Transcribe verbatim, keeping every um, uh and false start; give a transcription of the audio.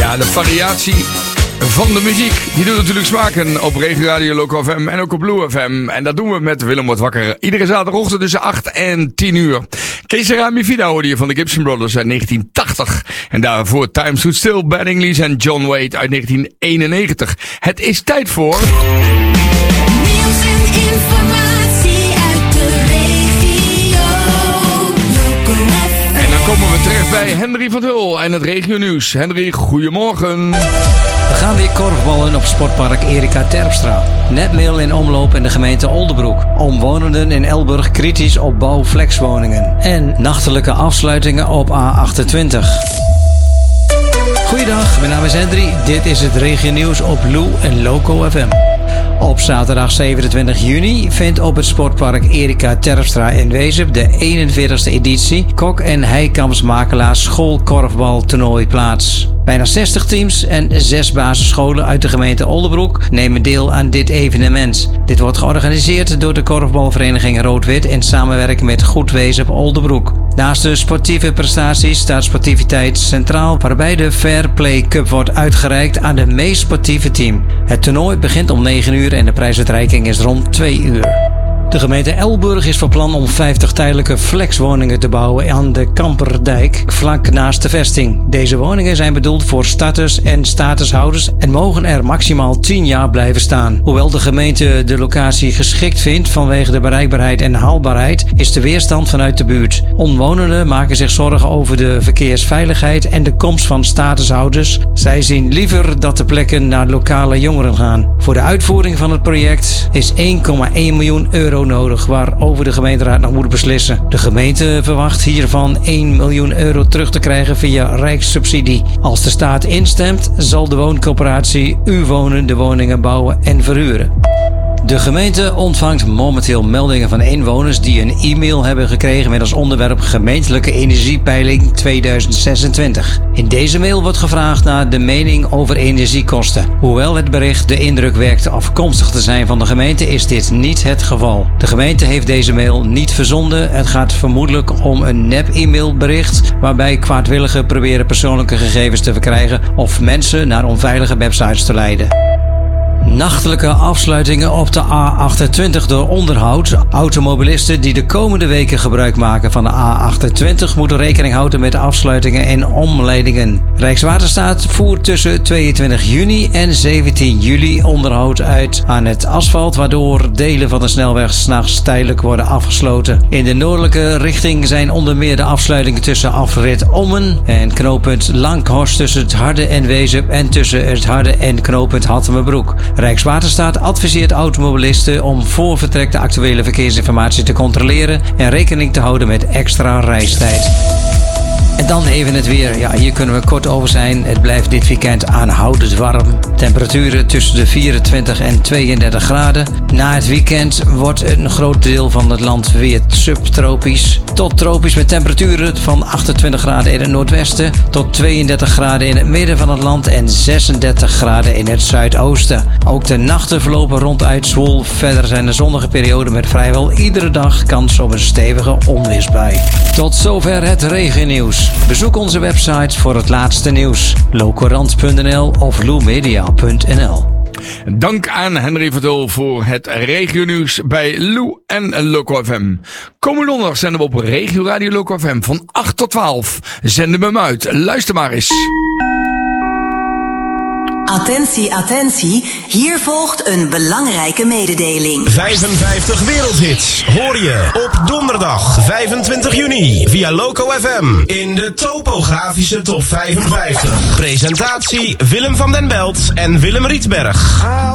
Ja, de variatie van de muziek, die doet natuurlijk smaken op Regio Radio Loco F M en ook op Blue F M. En dat doen we met Willem wordt wakker. Iedere zaterdagochtend tussen acht en tien uur. Kesera Mi Vida hoorde je van de Gibson Brothers uit negentien tachtig. En daarvoor Time Stood Still, Bad English en John Wade uit negentien eenennegentig. Het is tijd voor... Nieuws en informatie uit de regio. Loco F M. En dan komen we terecht bij Henry van Hul en het regio nieuws. Henry, goedemorgen. We gaan weer korfballen op sportpark Erika Terpstra. Netmail in omloop in de gemeente Oldebroek. Omwonenden in Elburg kritisch op bouwflexwoningen. En nachtelijke afsluitingen op A achtentwintig. Goeiedag, mijn naam is Henry. Dit is het regio nieuws op Lou en Loco F M. Op zaterdag zevenentwintig juni vindt op het sportpark Erika Terpstra in Wezep de eenenveertigste editie Kok- en Heikampsmakelaars schoolkorfbaltoernooi plaats. Bijna zestig teams en zes basisscholen uit de gemeente Oldebroek nemen deel aan dit evenement. Dit wordt georganiseerd door de korfbalvereniging Rood-Wit in samenwerking met Goed Wezep Oldebroek. Naast de sportieve prestaties staat sportiviteit centraal, waarbij de Fair Play Cup wordt uitgereikt aan de meest sportieve team. Het toernooi begint om negen uur en de prijsuitreiking is rond twee uur. De gemeente Elburg is van plan om vijftig tijdelijke flexwoningen te bouwen aan de Kamperdijk, vlak naast de vesting. Deze woningen zijn bedoeld voor starters en statushouders en mogen er maximaal tien jaar blijven staan. Hoewel de gemeente de locatie geschikt vindt vanwege de bereikbaarheid en haalbaarheid, is de weerstand vanuit de buurt. Omwonenden maken zich zorgen over de verkeersveiligheid en de komst van statushouders. Zij zien liever dat de plekken naar lokale jongeren gaan. Voor de uitvoering van het project is één komma één miljoen euro nodig, waarover de gemeenteraad nog moet beslissen. De gemeente verwacht hiervan één miljoen euro terug te krijgen via rijkssubsidie. Als de staat instemt, zal de wooncoöperatie U Wonen de woningen bouwen en verhuren. De gemeente ontvangt momenteel meldingen van inwoners die een e-mail hebben gekregen met als onderwerp gemeentelijke energiepeiling tweeduizend zesentwintig. In deze mail wordt gevraagd naar de mening over energiekosten. Hoewel het bericht de indruk wekt afkomstig te zijn van de gemeente, is dit niet het geval. De gemeente heeft deze mail niet verzonden. Het gaat vermoedelijk om een nep-e-mailbericht waarbij kwaadwilligen proberen persoonlijke gegevens te verkrijgen of mensen naar onveilige websites te leiden. Nachtelijke afsluitingen op de A achtentwintig door onderhoud. Automobilisten die de komende weken gebruik maken van de A achtentwintig moeten rekening houden met afsluitingen en omleidingen. Rijkswaterstaat voert tussen tweeëntwintig juni en zeventien juli onderhoud uit aan het asfalt, waardoor delen van de snelweg 's nachts tijdelijk worden afgesloten. In de noordelijke richting zijn onder meer de afsluitingen tussen afrit Ommen en knooppunt Langhorst tussen het Harde en Wezep en tussen het Harde en knooppunt Hattemerbroek. Rijkswaterstaat adviseert automobilisten om voor vertrek de actuele verkeersinformatie te controleren en rekening te houden met extra reistijd. En dan even het weer. Ja, hier kunnen we kort over zijn. Het blijft dit weekend aanhoudend warm. Temperaturen tussen de vierentwintig en tweeëndertig graden. Na het weekend wordt een groot deel van het land weer subtropisch. Tot tropisch met temperaturen van achtentwintig graden in het noordwesten tot tweeëndertig graden in het midden van het land en zesendertig graden in het zuidoosten. Ook de nachten verlopen ronduit zwoel. Verder zijn er zonnige perioden met vrijwel iedere dag kans op een stevige onweersbui. Tot zover het regennieuws. Bezoek onze website voor het laatste nieuws. locorant punt n l of loemedia punt n l. Dank aan Henry van Hul voor het regionieuws bij Lou en Loco F M. Komende donderdag zenden we op Regio Radio Loco F M van acht tot twaalf. Zenden we hem uit. Luister maar eens. Attentie, attentie. Hier volgt een belangrijke mededeling. vijfenvijftig wereldhits hoor je op donderdag vijfentwintig juni via Loco F M in de topografische top vijfenvijftig. Presentatie Willem van den Belt en Willem Rietsberg.